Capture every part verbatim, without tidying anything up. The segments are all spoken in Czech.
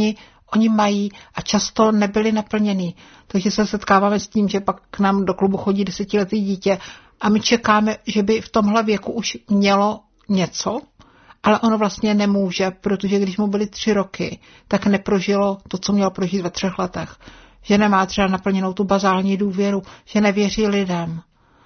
oni, oni mají a často nebyly naplněný. Takže se setkáváme s tím, že pak k nám do klubu chodí desetiletý dítě a my čekáme, že by v tomhle věku už mělo něco, ale ono vlastně nemůže, protože když mu byly tři roky, tak neprožilo to, co mělo prožít ve třech letech. Že nemá třeba naplněnou tu bazální důvěru, že nevěří lidem,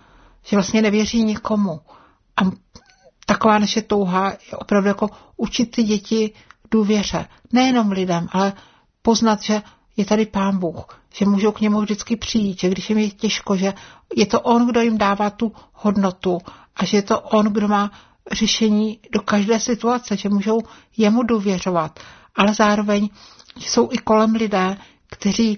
že vlastně nevěří nikomu. A taková naše touha je opravdu jako učit ty děti důvěře. Nejenom lidem, ale poznat, že je tady Pán Bůh, že můžou k němu vždycky přijít, že když jim je těžko, že je to on, kdo jim dává tu hodnotu a že je to on, kdo má řešení do každé situace, že můžou jemu důvěřovat. Ale zároveň že jsou i kolem lidé, kteří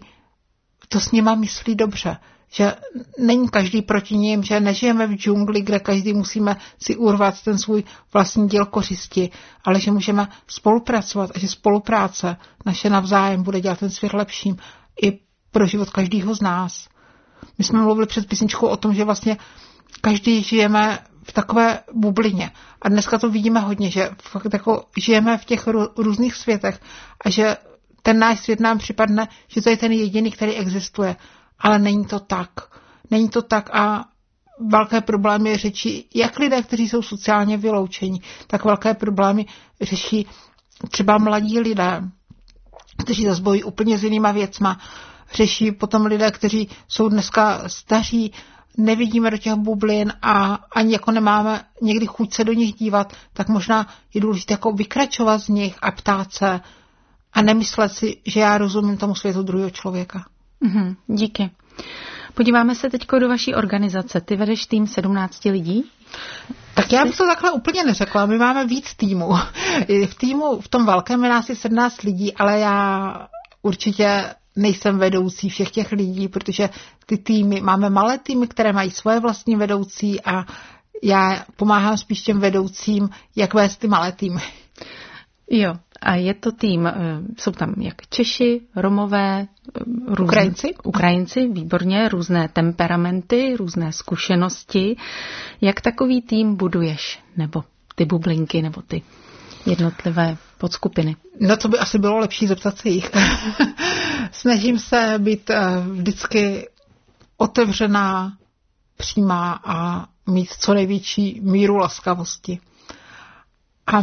to s nima myslí dobře. Že není každý proti ním, že nežijeme v džungli, kde každý musíme si urvat ten svůj vlastní díl kořisti, ale že můžeme spolupracovat a že spolupráce naše navzájem bude dělat ten svět lepším i pro život každého z nás. My jsme mluvili před písničkou o tom, že vlastně každý žijeme v takové bublině. A dneska to vidíme hodně, že fakt jako žijeme v těch různých světech a že ten náš svět nám připadne, že to je ten jediný, který existuje. Ale není to tak. Není to tak a velké problémy řeší jak lidé, kteří jsou sociálně vyloučení, tak velké problémy řeší třeba mladí lidé, kteří zase bojí úplně s jinýma věcma. Řeší potom lidé, kteří jsou dneska staří, nevidíme do těch bublin a ani jako nemáme někdy chuť se do nich dívat, tak možná je důležité jako vykračovat z nich a ptát se a nemyslet si, že já rozumím tomu světu druhého člověka. Mm-hmm, díky. Podíváme se teď do vaší organizace. Ty vedeš tým sedmnácti lidí? Tak já bych to takhle úplně neřekla. My máme víc týmů. V týmu, v tom velkém je nás je sedmnáct lidí, ale já určitě nejsem vedoucí všech těch lidí, protože ty týmy, máme malé týmy, které mají svoje vlastní vedoucí a já pomáhám spíš těm vedoucím, jak vést ty malé týmy. Jo, a je to tým, jsou tam jak Češi, Romové, různé, Ukrajinci. Ukrajinci, výborně, různé temperamenty, různé zkušenosti. Jak takový tým buduješ? Nebo ty bublinky, nebo ty jednotlivé podskupiny? No to by asi bylo lepší zeptat se jich. Snažím se být vždycky otevřená, přímá a mít co největší míru laskavosti. A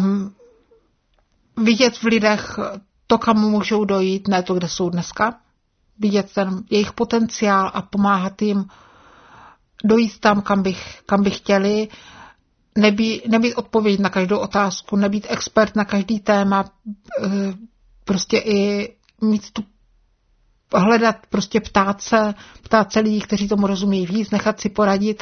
vidět v lidech to, kam můžou dojít, ne to, kde jsou dneska. Vidět ten jejich potenciál a pomáhat jim dojít tam, kam bych, kam bych chtěli. Nebý, nebýt odpověď na každou otázku, nebýt expert na každý téma, prostě i mít tu hledat, prostě ptát se, ptát se lidí, kteří tomu rozumí víc, nechat si poradit.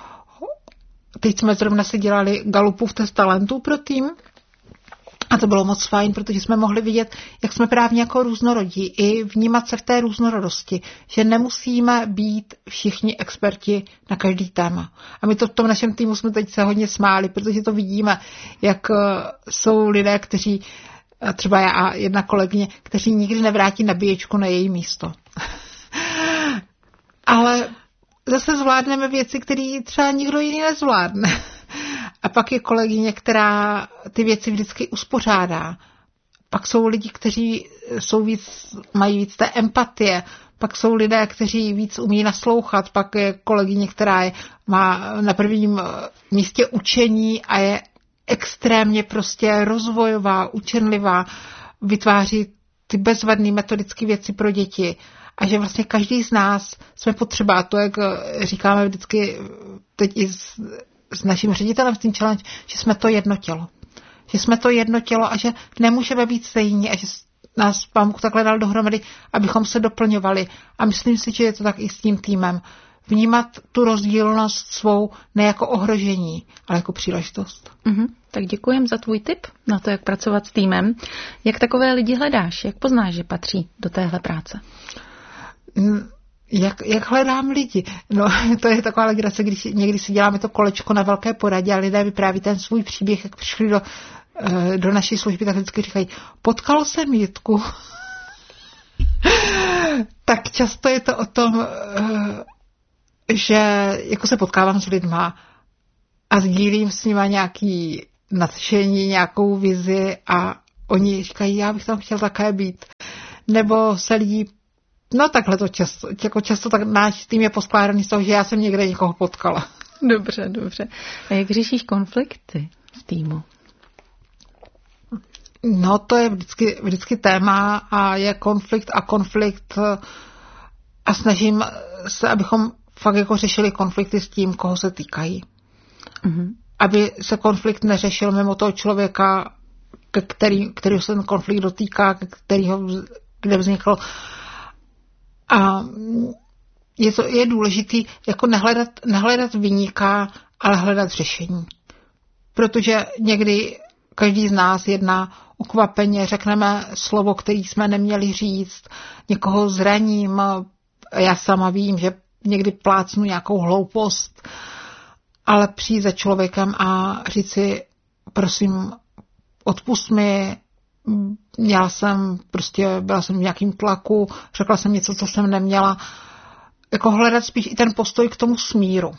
Teď jsme zrovna si dělali Galupův test talentu pro tým a to bylo moc fajn, protože jsme mohli vidět, jak jsme právě jako různorodí i vnímat se v té různorodosti, že nemusíme být všichni experti na každý téma. A my to v tom našem týmu jsme teď se hodně smáli, protože to vidíme, jak jsou lidé, kteří, třeba já a jedna kolegyně, kteří nikdy nevrátí nabíječku na její místo. Ale zase zvládneme věci, které třeba nikdo jiný nezvládne. A pak je kolegyně, která ty věci vždycky uspořádá. Pak jsou lidi, kteří jsou víc, mají víc té empatie. Pak jsou lidé, kteří víc umí naslouchat. Pak je kolegyně, která je, má na prvním místě učení a je extrémně prostě rozvojová, učenlivá, vytváří ty bezvadné metodické věci pro děti. A že vlastně každý z nás jsme potřeba, a to, jak říkáme vždycky teď i s, s naším ředitelem v Teen Challenge, že jsme to jedno tělo. Že jsme to jedno tělo a že nemůžeme být stejní a že nás Pán Bůh takhle dal dohromady, abychom se doplňovali. A myslím si, že je to tak i s tím týmem. Vnímat tu rozdílnost svou ne jako ohrožení, ale jako příležitost. Mm-hmm. Tak děkujem za tvůj tip na to, jak pracovat s týmem. Jak takové lidi hledáš? Jak poznáš, že patří do téhle práce? Jak, jak hledám lidi? No, to je taková legrace, když někdy si děláme to kolečko na velké poradě a lidé vypráví ten svůj příběh, jak přišli do, do naší služby, tak vždycky říkají, potkal jsem Jitku. Tak často je to o tom, že jako se potkávám s lidma a sdílím s nima nějaký nadšení, nějakou vizi a oni říkají, já bych tam chtěl také být. nebo se lidi, no takhle to často, jako často tak náš tým je poskládaný z toho, že já jsem někde někoho potkala. Dobře, dobře. A jak řešíš konflikty v týmu? No to je vždycky, vždycky téma a je konflikt a konflikt a snažím se, abychom fakt jako řešili konflikty s tím, koho se týkají. Mm-hmm. Aby se konflikt neřešil mimo toho člověka, který, který se ten konflikt dotýká, kterýho, kde vznikl. A je to je důležitý jako nehledat, nehledat viníka, ale hledat řešení. Protože někdy každý z nás jedná ukvapeně, řekneme slovo, který jsme neměli říct, někoho zraním. Já sama vím, že někdy plácnu nějakou hloupost, ale přijít za člověkem a říct si, prosím, odpusť mi, já jsem prostě, byla jsem v nějakým tlaku, řekla jsem něco, co jsem neměla. Jako hledat spíš i ten postoj k tomu smíru.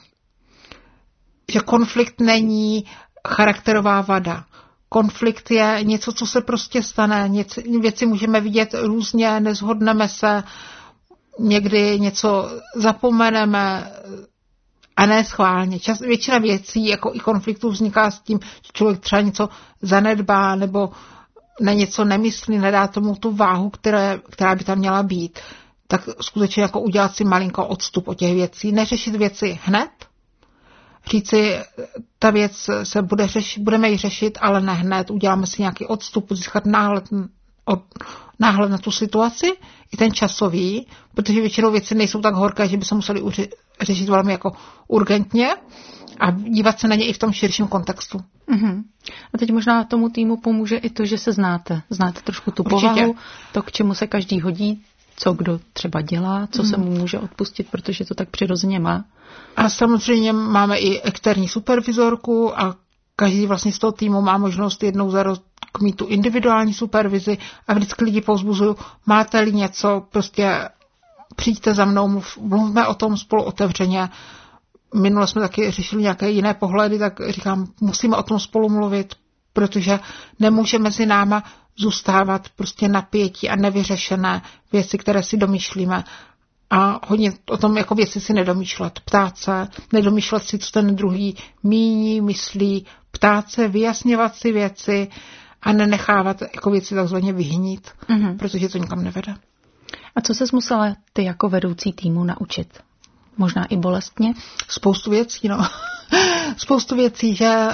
Že konflikt není charakterová vada. Konflikt je něco, co se prostě stane. Něco, věci můžeme vidět různě, nezhodneme se, někdy něco zapomeneme a ne schválně. Čas, většina věcí, jako i konfliktů, vzniká s tím, že člověk třeba něco zanedbá nebo na něco nemyslí, nedá tomu tu váhu, které, která by tam měla být. Tak skutečně jako udělat si malinko odstup od těch věcí. Neřešit věci hned, říci, ta věc se bude řešit, budeme ji řešit, ale ne hned, uděláme si nějaký odstup, získat náhled, od, náhled na tu situaci, i ten časový, protože většinou věci nejsou tak horké, že by se museli uři, řešit velmi jako urgentně a dívat se na ně i v tom širším kontextu. Uh-huh. A teď možná tomu týmu pomůže i to, že se znáte. Znáte trošku tu Určitě. Povahu, to, k čemu se každý hodí, co kdo třeba dělá, co hmm. se mu může odpustit, protože to tak přirozeně má. A samozřejmě máme i externí supervizorku a každý vlastně z toho týmu má možnost jednou za rok mít tu individuální supervizi a vždycky lidi povzbuzuju, máte-li něco, prostě přijďte za mnou, mluvme o tom spolu otevřeně. Minule jsme taky řešili nějaké jiné pohledy, tak říkám, musíme o tom spolu mluvit, protože nemůže mezi náma zůstávat prostě napětí a nevyřešené věci, které si domýšlíme. A hodně o tom jako věci si nedomýšlet. Ptát se, nedomýšlet si, co ten druhý míní, myslí, ptát se, vyjasňovat si věci a nenechávat jako věci takzvaně vyhnít, mm-hmm. protože to nikam nevede. A co ses musela ty jako vedoucí týmu naučit? Možná i bolestně? Spoustu věcí, no. Spoustu věcí, že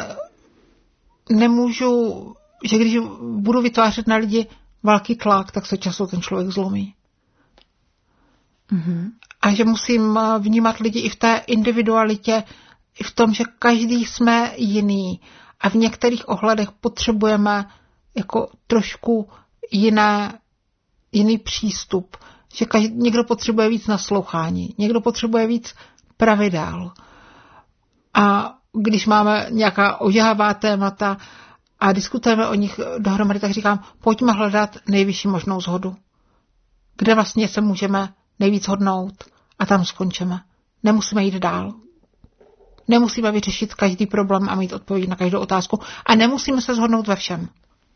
nemůžu, že když budu vytvářet na lidi velký tlak, tak se často ten člověk zlomí. Mm-hmm. A že musím vnímat lidi i v té individualitě, i v tom, že každý jsme jiný a v některých ohledech potřebujeme jako trošku jiné, jiný přístup. Že každý, někdo potřebuje víc naslouchání, někdo potřebuje víc pravidel. A když máme nějaká ožahavá témata a diskutujeme o nich dohromady, tak říkám, pojďme hledat nejvyšší možnou shodu. Kde vlastně se můžeme nejvíc hodnout a tam skončíme. Nemusíme jít dál. Nemusíme vyřešit každý problém a mít odpověď na každou otázku a nemusíme se shodnout ve všem.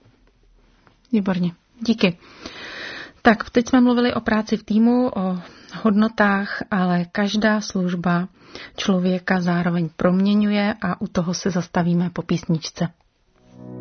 Výborně. Díky. Tak, teď jsme mluvili o práci v týmu, o hodnotách, ale každá služba člověka zároveň proměňuje a u toho se zastavíme po písničce.